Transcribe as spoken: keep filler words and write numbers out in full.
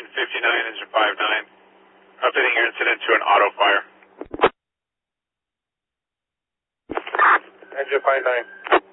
fifty-nine, engine five nine. Updating your incident to an auto fire. Engine five nine.